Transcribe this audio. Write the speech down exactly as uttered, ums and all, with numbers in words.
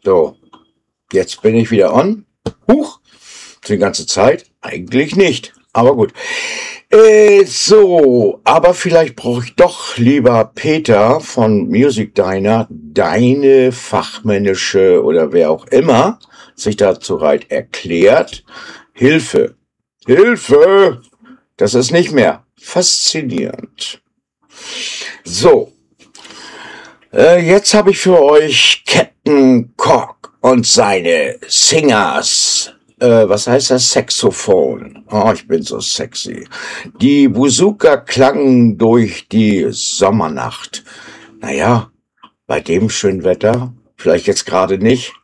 So, jetzt bin ich wieder on. Huch, die ganze Zeit? Eigentlich nicht, aber gut. Äh, so, aber vielleicht brauche ich doch, lieber Peter von Music Diner, deine fachmännische oder wer auch immer sich dazu bereit erklärt, Hilfe. Hilfe! Das ist nicht mehr faszinierend. So, äh, jetzt habe ich für euch Captain Cork und seine Singers. Äh, was heißt das? Saxophon. Oh, ich bin so sexy. Die Bazooka klangen durch die Sommernacht. Naja, bei dem schönen Wetter, vielleicht jetzt gerade nicht,